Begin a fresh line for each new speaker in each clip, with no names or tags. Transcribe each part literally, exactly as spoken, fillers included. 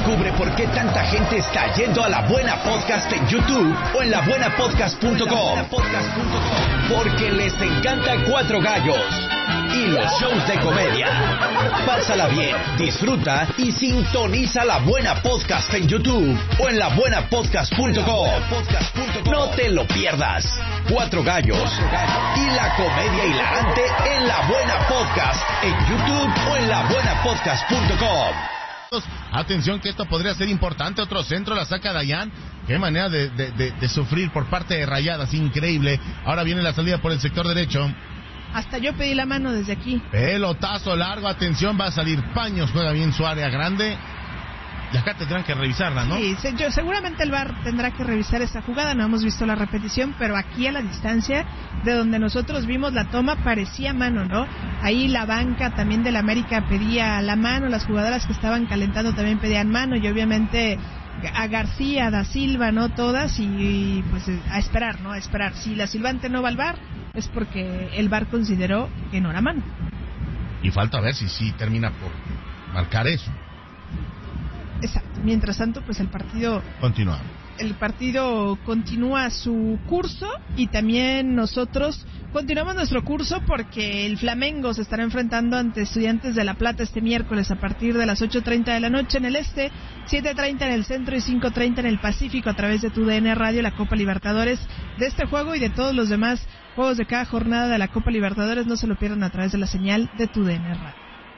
Descubre por qué tanta gente está yendo a La Buena Podcast en YouTube o en la buena podcast punto com. Porque les encanta Cuatro Gallos y los shows de comedia. Pásala bien, disfruta y sintoniza La Buena Podcast en YouTube o en la buena podcast punto com. No te lo pierdas. Cuatro Gallos y la comedia hilarante en La Buena Podcast en YouTube o en la buena podcast punto com.
Atención que esto podría ser importante. Otro centro la saca Dayan. Qué manera de, de, de, de sufrir por parte de Rayadas, increíble. Ahora viene la salida por el sector derecho.
Hasta yo pedí la mano desde aquí.
Pelotazo largo, atención, va a salir Paños, juega bien su área grande. Y acá tendrán que revisarla, ¿no?
Sí, yo, seguramente el V A R tendrá que revisar esa jugada. No hemos visto la repetición, pero aquí a la distancia de donde nosotros vimos la toma parecía mano, ¿no? Ahí la banca también del América pedía la mano, las jugadoras que estaban calentando también pedían mano, y obviamente a García, a Da Silva, ¿no? Todas, y, y pues a esperar, ¿no? A esperar. Si la silbante no va al V A R, es porque el V A R consideró que no era mano.
Y falta ver si sí termina por marcar eso.
Exacto. Mientras tanto, pues el partido
continúa.
El partido continúa su curso, y también nosotros continuamos nuestro curso porque el Flamengo se estará enfrentando ante Estudiantes de La Plata este miércoles a partir de las ocho treinta de la noche en el este, siete treinta en el centro y cinco treinta en el Pacífico, a través de tu D N Radio, la Copa Libertadores. De este juego y de todos los demás juegos de cada jornada de la Copa Libertadores, no se lo pierdan a través de la señal de tu D N Radio.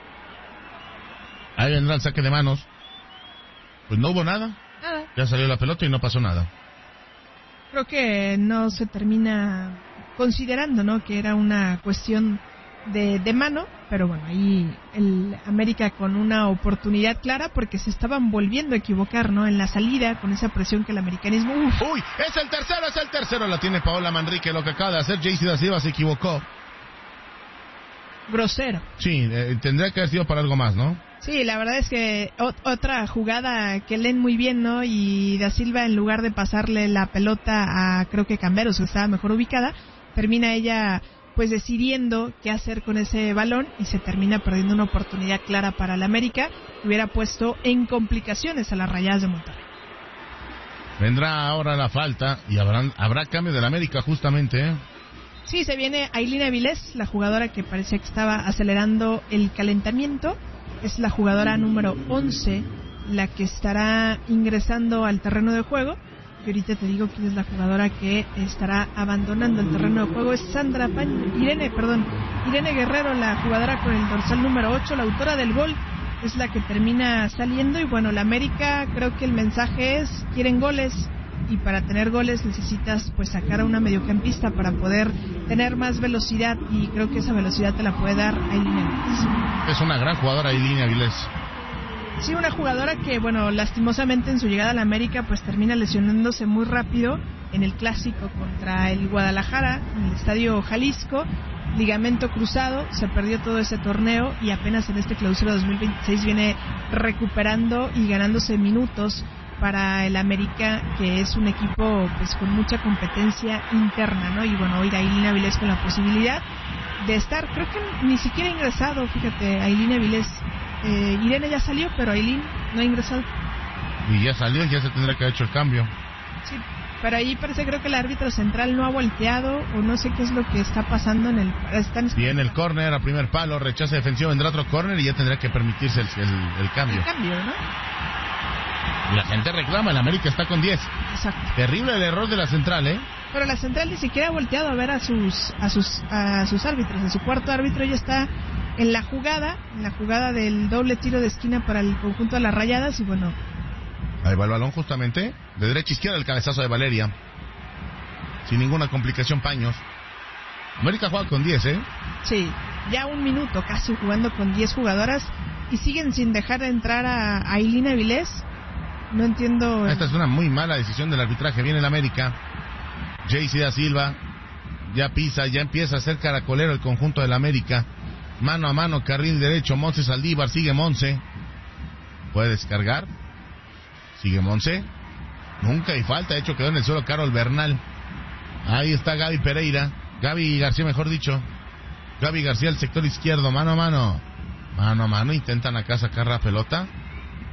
Ahí vendrá el saque de manos. Pues no hubo nada.
Nada.
Ya salió la pelota y no pasó nada.
Creo que no se termina considerando, ¿no?, que era una cuestión de, de mano, pero bueno, ahí el América con una oportunidad clara, porque se estaban volviendo a equivocar, ¿no?, en la salida, con esa presión que el americanismo... Uf.
¡Uy! ¡Es el tercero! ¡Es el tercero! La tiene Paola Manrique. Lo que acaba de hacer Jaycee Da Silva, se equivocó.
Grosero.
Sí, eh, tendría que haber sido para algo más, ¿no?
Sí, la verdad es que ot- otra jugada que leen muy bien, ¿no? Y Da Silva, en lugar de pasarle la pelota a, creo que Camberos, que estaba mejor ubicada, termina ella pues decidiendo qué hacer con ese balón, y se termina perdiendo una oportunidad clara para el América, que hubiera puesto en complicaciones a las Rayadas de Monterrey.
Vendrá ahora la falta y habrá, habrá cambio del América justamente, ¿eh?
Sí, se viene Ailina Vilés, la jugadora que parecía que estaba acelerando el calentamiento. Es la jugadora número once la que estará ingresando al terreno de juego. Y ahorita te digo quién es la jugadora que estará abandonando el terreno de juego. Es Sandra Pañ, Irene, perdón, Irene Guerrero, la jugadora con el dorsal número ocho, la autora del gol, es la que termina saliendo. Y bueno, la América, creo que el mensaje es: quieren goles, y para tener goles necesitas pues sacar a una mediocampista para poder tener más velocidad, y creo que esa velocidad te la puede dar Ailina Vilés.
Es una gran jugadora Ailina Vilés.
Sí, una jugadora que, bueno, lastimosamente en su llegada a la América pues termina lesionándose muy rápido en el clásico contra el Guadalajara, en el Estadio Jalisco, ligamento cruzado, se perdió todo ese torneo, y apenas en este clausura dos mil veintiséis viene recuperando y ganándose minutos para el América, que es un equipo pues con mucha competencia interna, ¿no? Y bueno, hoy Ailina Vilés con la posibilidad de estar, creo que ni siquiera ha ingresado, fíjate, Ailina Vilés. Eh, Irene ya salió, pero Ailín no ha ingresado.
Y ya salió, ya se tendrá que haber hecho el cambio.
Sí, pero ahí parece, creo que el árbitro central no ha volteado, o no sé qué es lo que está pasando en el... Están...
Viene el córner a primer palo, rechaza defensivo, vendrá otro córner y ya tendrá que permitirse el, el, el cambio.
El cambio, ¿no?
Y la gente reclama, el América está con diez.
Exacto.
Terrible el error de la central, ¿eh?
Pero la central ni siquiera ha volteado a ver a sus a sus a sus árbitros. A su cuarto árbitro ya está en la jugada, en la jugada del doble tiro de esquina para el conjunto de las Rayadas, y bueno.
Ahí va el balón justamente, de derecha a izquierda el cabezazo de Valeria. Sin ninguna complicación, Paños. América juega con diez, ¿eh?
Sí, ya un minuto casi jugando con diez jugadoras, y siguen sin dejar de entrar a Ailina Vilés. No entiendo.
Esta es una muy mala decisión del arbitraje. Viene el América. Jaycee Da Silva ya pisa, ya empieza a ser caracolero el conjunto del América. Mano a mano, carril derecho, Monse Saldívar, sigue Monse. Puede descargar. Sigue Monse. Nunca hay falta, de hecho quedó en el suelo Carol Bernal. Ahí está Gaby Pereira. Gaby García, mejor dicho. Gaby García, el sector izquierdo, mano a mano. Mano a mano, intentan acá sacar la pelota.